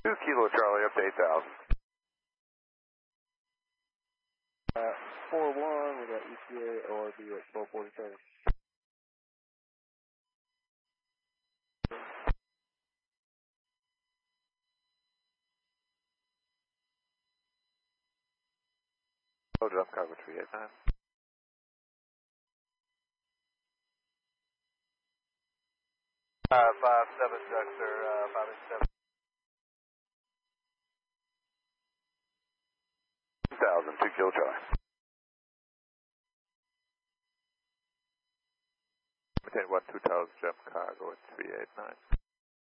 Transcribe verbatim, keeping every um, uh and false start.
two Kilo Charlie up to eight thousand. Uh, four one, we got E T A O R B at twelve forty-seven. Loaded up cargo three eight nine. Uh, five seven Dexter, uh, five eight seven. two thousand, two Kilo Charlie. Maintain one two thousand jump cargo at three eight nine.